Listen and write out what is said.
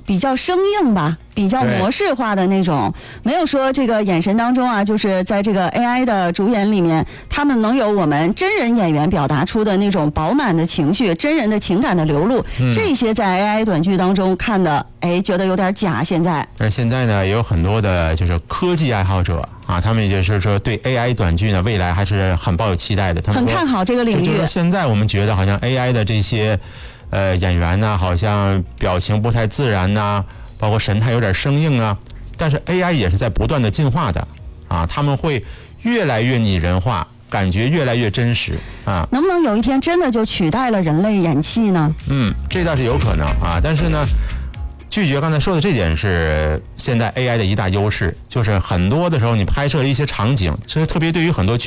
比较生硬吧，比较模式化的那种，没有说这个眼神当中啊，就是在这个 AI 的主演里面，他们能有我们真人演员表达出的那种饱满的情绪、真人的情感的流露，这些在 AI 短剧当中看的，觉得有点假。现在， 但是现在呢，也有很多的就是科技爱好者啊，他们也就是说对 AI 短剧呢未来还是很抱有期待的，他们很看好这个领域。 就是现在我们觉得好像 AI 的这些演员呢，好像表情不太自然呐，包括神态有点生硬啊，但是 AI 也是在不断的进化的啊，他们会越来越拟人化，感觉越来越真实啊。 能不能有一天真的就取代了人类演戏呢？ 这倒是有可能啊，但是呢，拒绝刚才说的这点是现在 AI 的一大优势，就是很多的时候你拍摄一些场景，其实特别对于很多